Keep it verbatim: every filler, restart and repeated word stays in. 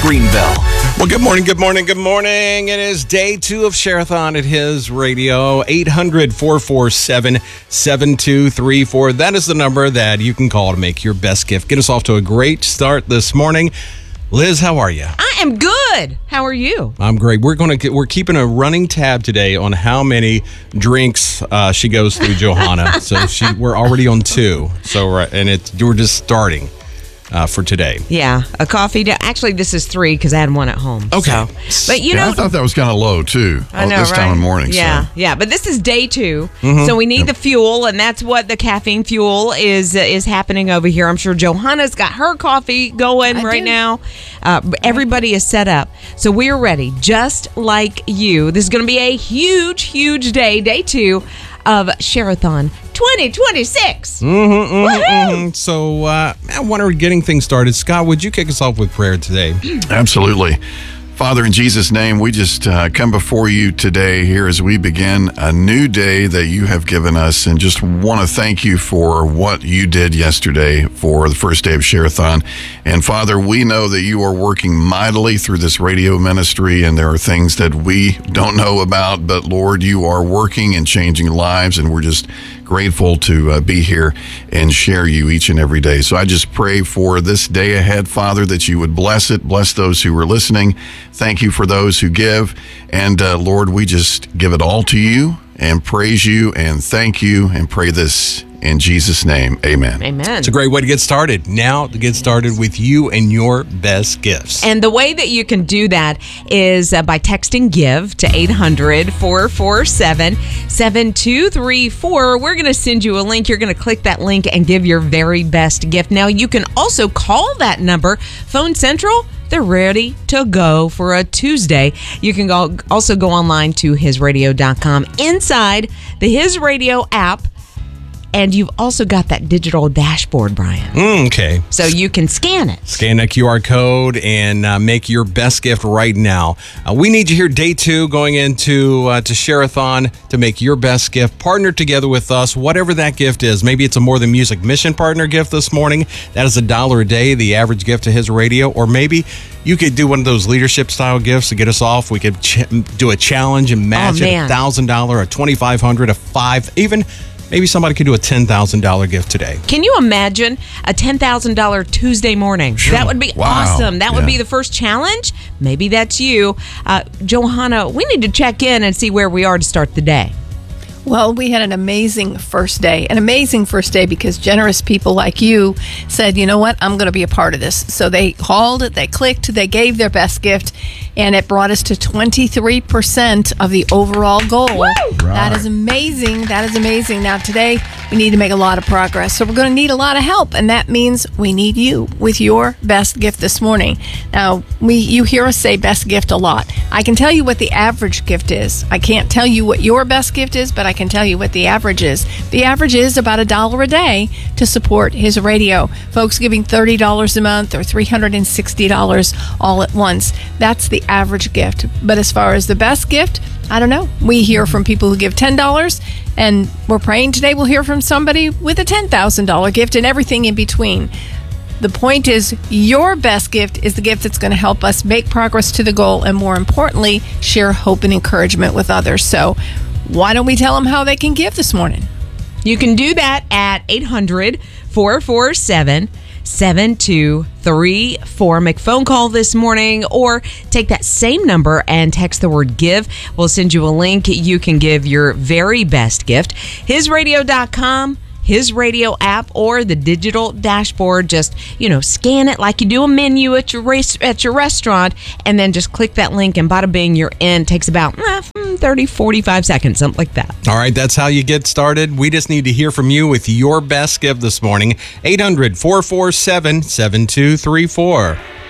Greenville. Well, good morning, good morning, good morning. It is day two of Share-a-thon at His Radio. eight hundred, four four seven, seven two three four. That is the number that you can call to make your best gift. Get us off to a great start this morning. Liz, how are you? I am good. How are you? I'm great. We're going to we're keeping a running tab today on how many drinks uh, she goes through, Johanna. So she we're already on two. So right, and it we're just starting. Uh, for today. Yeah, a coffee. Da- Actually, this is three because I had one at home. Okay. So. But you yeah, know, I thought that was kind of low too. I know, this right? time of morning. Yeah, so. yeah. But this is day two, Mm-hmm. so we need Yep. the fuel, and that's what the caffeine fuel is uh, is happening over here. I'm sure Johanna's got her coffee going I right do. now. Uh, everybody is set up, so we are ready, just like you. This is going to be a huge, huge day, day two of Share-a-thon twenty twenty-six. Mm-hmm, mm-hmm, mm-hmm. So, uh, man, when are we getting things started? Scott, would you kick us off with prayer today? Absolutely. Father, in Jesus' name, we just uh, come before you today here as we begin a new day that you have given us, and just want to thank you for what you did yesterday for the first day of Share-a-thon. And Father, we know that you are working mightily through this radio ministry, and there are things that we don't know about, but Lord, you are working and changing lives, and we're just grateful to uh, be here and share you each and every day. So I just pray for this day ahead, Father, that you would bless it, bless those who are listening. Thank you for those who give. And uh, Lord, we just give it all to you and praise you and thank you and pray this in Jesus' name. Amen. Amen. It's a great way to get started. Now to get started with you and your best gifts. And the way that you can do that is uh, by texting GIVE to eight hundred, four four seven, seven two three four. We're going to send you a link. You're going to click that link and give your very best gift. Now, you can also call that number. Phone Central, they're ready to go for a Tuesday. You can go, also go online to his radio dot com. Inside the His Radio app, and you've also got that digital dashboard, Brian. Mm, okay. So you can scan it. Scan that Q R code and uh, make your best gift right now. Uh, we need you here day two going into uh, to Share-a-thon to make your best gift. Partner together with us, whatever that gift is. Maybe it's a More Than Music Mission Partner gift this morning. That is a dollar a day, the average gift to His Radio. Or maybe you could do one of those leadership style gifts to get us off. We could ch- do a challenge and match Oh, it. man. one thousand dollars, a twenty-five hundred dollars, a five, even maybe somebody could do a ten thousand dollars gift today. Can you imagine a ten thousand dollars Tuesday morning? That would be Wow. awesome. That would Yeah. be the first challenge. Maybe that's you. Uh, Johanna, we need to check in and see where we are to start the day. Well, we had an amazing first day, an amazing first day because generous people like you said, you know what, I'm going to be a part of this. So they called, they clicked, they gave their best gift, and it brought us to twenty-three percent of the overall goal. That is amazing. That is amazing. Now, today, we need to make a lot of progress. So we're going to need a lot of help, and that means we need you with your best gift this morning. Now, we you hear us say best gift a lot. I can tell you what the average gift is. I can't tell you what your best gift is, but I can tell you what the average is. The average is about a dollar a day to support His Radio. Folks giving thirty dollars a month or three hundred sixty dollars all at once. That's the average gift. But as far as the best gift, I don't know. We hear from people who give ten dollars, and we're praying today we'll hear from somebody with a ten thousand dollars gift and everything in between. The point is, your best gift is the gift that's going to help us make progress to the goal and, more importantly, share hope and encouragement with others. So why don't we tell them how they can give this morning? You can do that at eight hundred, four four seven, seven two three four. Make a phone call this morning or take that same number and text the word GIVE. We'll send you a link. You can give your very best gift. his radio dot com. His Radio app, or the digital dashboard. Just, you know, scan it like you do a menu at your race, at your restaurant, and then just click that link, and bada bing, you're in. It takes about eh, thirty, forty-five seconds, something like that. All right, that's how you get started. We just need to hear from you with your best gift this morning. eight hundred, four four seven, seven two three four.